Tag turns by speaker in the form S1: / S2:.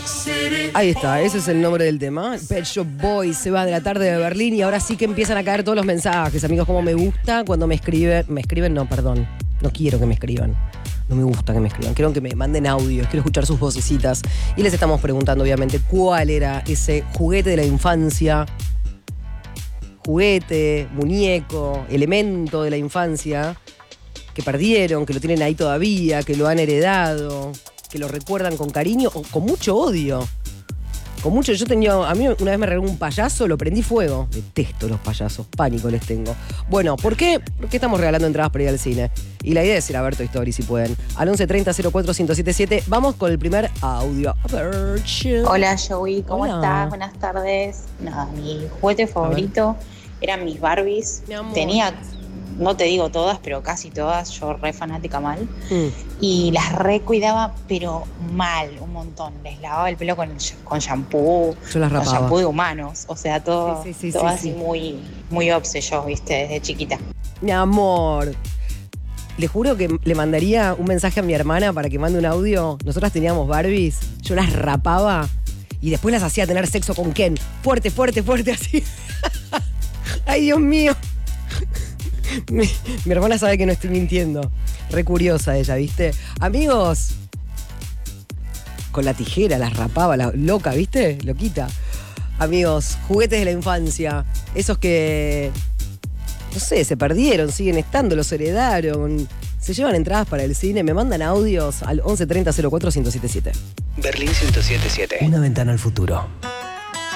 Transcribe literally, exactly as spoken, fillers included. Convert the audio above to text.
S1: Ahí está, ese es el nombre del tema. Pet Shop Boys, se va de la tarde de Berlín y ahora sí que empiezan a caer todos los mensajes. Amigos, como me gusta cuando me escriben. Me escriben, no, perdón. No quiero que me escriban. No me gusta que me escriban. Quiero que me manden audios. Quiero escuchar sus vocecitas. Y les estamos preguntando, obviamente, cuál era ese juguete de la infancia. Juguete, muñeco, elemento de la infancia que perdieron, que lo tienen ahí todavía, que lo han heredado, que lo recuerdan con cariño o con mucho odio. Con mucho, yo tenía, a mí una vez me regaló un payaso, lo prendí fuego. Detesto los payasos, pánico les tengo. Bueno, ¿por qué? ¿Por qué estamos regalando entradas para ir al cine? Y la idea es ir a ver Toy Story si pueden. Al once treinta cero cuatro ciento setenta y siete, vamos con el primer audio. A ver,
S2: hola Joey, ¿cómo
S1: Hola.
S2: estás? Buenas tardes. Nada, mi juguete favorito eran mis Barbies.
S1: Mi amor.
S2: Tenía, no te digo todas, pero casi todas, yo re fanática mal.
S1: Mm.
S2: Y las re cuidaba, pero mal, un montón. Les lavaba el pelo con, con shampoo,
S1: Yo las
S2: con
S1: rapaba.
S2: shampoo de humanos. O sea, todo,
S1: Sí, sí, sí,
S2: todo
S1: sí,
S2: así
S1: sí.
S2: muy, muy obse yo, viste, desde chiquita.
S1: Mi amor. Le juro que le mandaría un mensaje a mi hermana para que mande un audio. Nosotras teníamos Barbies, yo las rapaba y después las hacía tener sexo con Ken. Fuerte, fuerte, fuerte, así. Ay, Dios mío. Mi, mi hermana sabe que no estoy mintiendo. Re curiosa ella, ¿viste? Amigos, con la tijera las rapaba, la loca, ¿viste? Loquita. Amigos, juguetes de la infancia. Esos que, no sé, se perdieron, siguen estando, los heredaron. Se llevan entradas para el cine, me mandan audios al once treinta cero cuatro ciento setenta y siete.
S3: Berlín ciento siete punto siete.
S1: Una ventana al futuro.